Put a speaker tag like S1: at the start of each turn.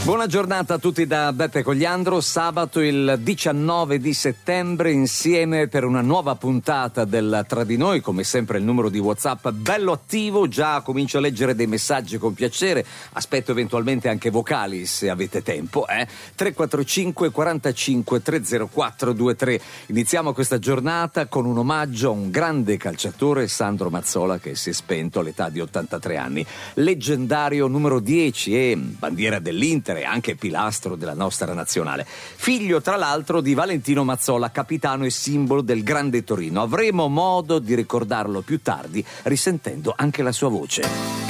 S1: Buona giornata a tutti da Beppe Cogliandro. Sabato il 19 di settembre insieme per una nuova puntata del Tra di Noi. Come sempre il numero di WhatsApp bello attivo, già comincio a leggere dei messaggi con piacere, aspetto eventualmente anche vocali se avete tempo. 345 45 304 23. Iniziamo questa giornata con un omaggio a un grande calciatore, Sandro Mazzola, che si è spento all'età di 83 anni. Leggendario numero 10 e bandiera dell'Inter e anche pilastro della nostra nazionale. Figlio, tra l'altro, di Valentino Mazzola, capitano e simbolo del Grande Torino. Avremo modo di ricordarlo più tardi, risentendo anche la sua voce.